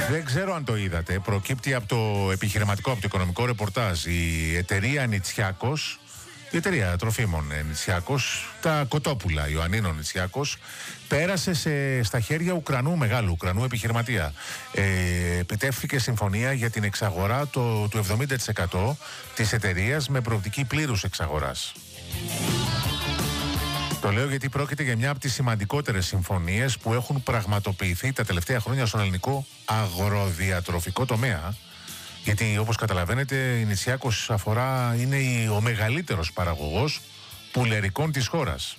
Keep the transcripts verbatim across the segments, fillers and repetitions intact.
Δεν ξέρω αν το είδατε. Προκύπτει από το επιχειρηματικό, από το οικονομικό ρεπορτάζ. Η εταιρεία Νητσιάκος, η εταιρεία τροφίμων Νητσιάκος, τα κοτόπουλα Ιωαννίνων Νητσιάκος, πέρασε σε, στα χέρια Ουκρανού, μεγάλου Ουκρανού επιχειρηματία. Ε, επιτεύχθηκε συμφωνία για την εξαγορά το, του εβδομήντα τοις εκατό της εταιρείας με προοπτική πλήρους εξαγοράς. Το λέω γιατί πρόκειται για μια από τις σημαντικότερες συμφωνίες που έχουν πραγματοποιηθεί τα τελευταία χρόνια στον ελληνικό αγροδιατροφικό τομέα. Γιατί όπως καταλαβαίνετε η Νητσιάκος αφορά, είναι ο μεγαλύτερος παραγωγός πουλερικών της χώρας.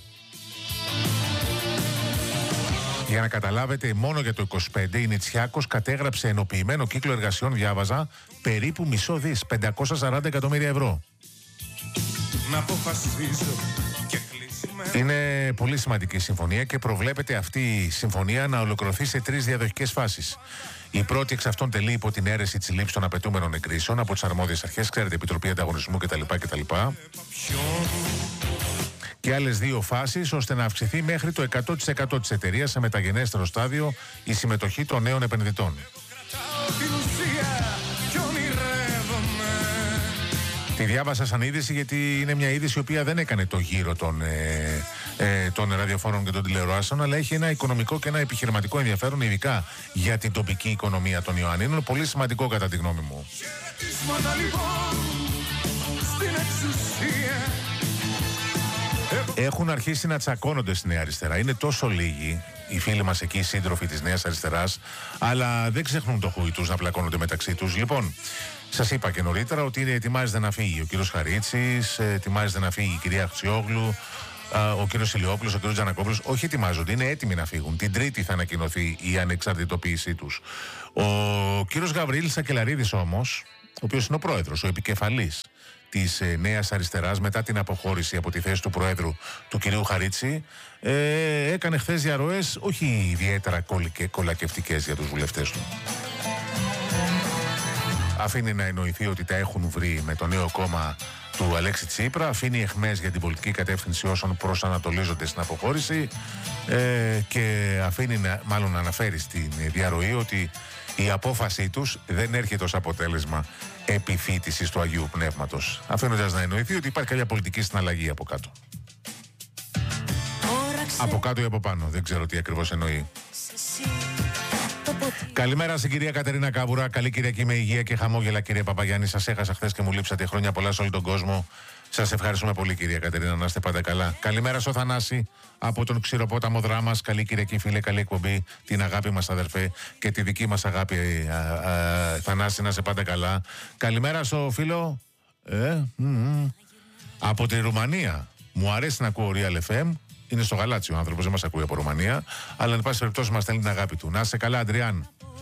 Για να καταλάβετε, μόνο για το είκοσι πέντε η Νητσιάκος κατέγραψε ενοποιημένο κύκλο εργασιών, διάβαζα, περίπου μισό δις, πεντακόσια σαράντα εκατομμύρια ευρώ. Να αποφασίζω και είναι πολύ σημαντική συμφωνία και προβλέπεται αυτή η συμφωνία να ολοκληρωθεί σε τρεις διαδοχικές φάσεις. Η πρώτη εξ αυτών τελεί υπό την αίρεση της λήψης των απαιτούμενων εγκρίσεων από τις αρμόδιες αρχές, ξέρετε, Επιτροπή Ανταγωνισμού κτλ. κτλ. Και άλλες δύο φάσεις ώστε να αυξηθεί μέχρι το εκατό τοις εκατό της εταιρείας σε μεταγενέστερο στάδιο η συμμετοχή των νέων επενδυτών. Τη διάβασα σαν είδηση γιατί είναι μια είδηση η οποία δεν έκανε το γύρο των, ε, ε, των ραδιοφόρων και των τηλεοράσεων, αλλά έχει ένα οικονομικό και ένα επιχειρηματικό ενδιαφέρον, ειδικά για την τοπική οικονομία των Ιωαννίνων. Πολύ σημαντικό κατά τη γνώμη μου. Έχουν αρχίσει να τσακώνονται στη Νέα Αριστερά. Είναι τόσο λίγοι οι φίλοι μας εκεί, οι σύντροφοι της Νέας Αριστεράς, αλλά δεν ξεχνούν το χούι τους να πλακώνονται μεταξύ τους. Λοιπόν, σας είπα και νωρίτερα ότι ετοιμάζεται να φύγει ο κύριος Χαρίτσης, ετοιμάζεται να φύγει η κυρία Χτσιόγλου, ο κύριος Ηλιόπουλος, ο κύριος Τζανακόπουλος. Όχι ετοιμάζονται, είναι έτοιμοι να φύγουν. Την Τρίτη θα ανακοινωθεί η ανεξαρτητοποίησή τους. Ο κύριος Γαβριήλ Σακελαρίδης όμως, ο οποίος είναι ο πρόεδρος, ο επικεφαλής της ε, Νέας Αριστεράς μετά την αποχώρηση από τη θέση του Προέδρου του κυρίου Χαρίτση, ε, έκανε χθες διαρροές όχι ιδιαίτερα κολικε, κολακευτικές για τους βουλευτές του. Αφήνει να εννοηθεί ότι τα έχουν βρει με το νέο κόμμα του Αλέξη Τσίπρα, αφήνει αιχμές για την πολιτική κατεύθυνση όσων προσανατολίζονται στην αποχώρηση ε, και αφήνει να, μάλλον να αναφέρει στην διαρροή ότι η απόφασή τους δεν έρχεται ως αποτέλεσμα επιφύτησης του Αγίου Πνεύματος, αφήνοντας να εννοηθεί ότι υπάρχει κάποια πολιτική συναλλαγή από κάτω. Όραξε. Από κάτω ή από πάνω, δεν ξέρω τι ακριβώς εννοεί. Καλημέρα στην κυρία Κατερίνα Κάβουρα. Καλή Κυριακή με υγεία και χαμόγελα, κύριε Παπαγιάννη. Σας έχασα χθες και μου λείψατε. Χρόνια πολλά σε όλο τον κόσμο. Σας ευχαριστούμε πολύ, κυρία Κατερίνα. Να είστε πάντα καλά. Καλημέρα στο Θανάση από τον Ξηροπόταμο Δράμας. Καλή Κυριακή, φίλε. Καλή εκπομπή. Την αγάπη μας, αδερφέ, και τη δική μας αγάπη, α, α, Θανάση. Να είστε πάντα καλά. Καλημέρα στο φίλο ε, μ, μ, από τη Ρουμανία. Μου αρέσει να ακούω Real εφ εμ. Είναι στο γαλάτσι ο άνθρωπος, δεν μας ακούει από Ρουμανία. Αλλά εν πάση περιπτώσει μας στέλνει την αγάπη του. Να είστε καλά, Αντριάν.